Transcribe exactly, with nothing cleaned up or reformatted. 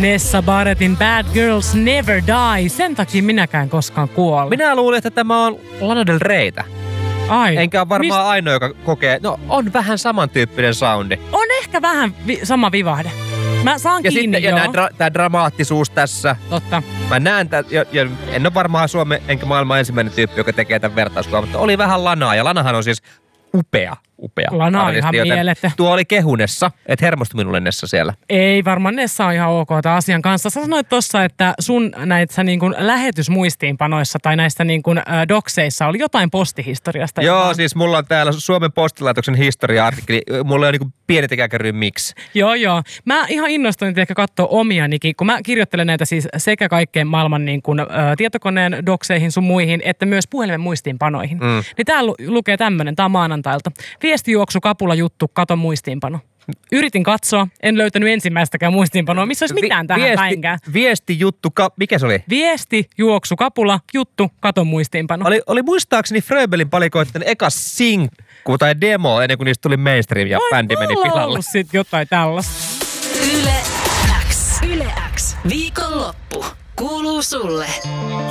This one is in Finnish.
Nessa Barrettin Bad Girls Never Die. Sen takia minäkään koskaan kuolla. Minä luulin, että tämä on Lana Del Reytä. Ai. Enkä ole varmaan Mist... ainoa, joka kokee. No, on vähän samantyyppinen soundi. On ehkä vähän vi- sama vivahde. Mä saan ja kiinni, sitten, joo. Ja dra- tää dramaattisuus tässä. Totta. Mä näen tää, ja, ja en ole varmaan Suomen enkä maailman ensimmäinen tyyppi, joka tekee tämän vertauskuvan, mutta oli vähän Lanaa. Ja Lanahan on siis upea, upea Lana on ihan mielettä. Tuo oli kehunessa, että hermostui minulle Nessa siellä. Ei, varmaan Nessa on ihan ok tämän asian kanssa. Sä sanoit tossa, että sun näissä niin kuin lähetysmuistiinpanoissa tai näissä niin kuin, äh, dokseissa oli jotain postihistoriasta. Joo, jotain. siis mulla on täällä Suomen postilaitoksen historia-artikkeli. Mulla on niin kuin pieni tekäkäry miksi. Joo, joo. Mä ihan innostuin ehkä katsoa omianikin, kun mä kirjoittelen näitä siis sekä kaikkeen maailman niin kuin, ä, tietokoneen dokseihin sun muihin, että myös puhelimen muistiinpanoihin. Mm. Niin täällä lu- lukee tämmönen, tää on maanantailta. Viestijuoksu, kapula, juttu, kato muistiinpano. Yritin katsoa, en löytänyt ensimmäistäkään muistiinpanoa, missä olisi mitään Vi- tähän viesti, päinkään. Viesti, juttu, ka- mikä se oli? Viesti, juoksu, kapula, juttu, kato muistiinpano. Oli, oli muistaakseni Fröbelin palikoitten eka sinkku tai demo ennen kuin niistä tuli mainstream ja bändi meni pilalle. Ollut sit jotain tällaista. Yle X. Yle X. Viikonloppu. Kuuluu sulle.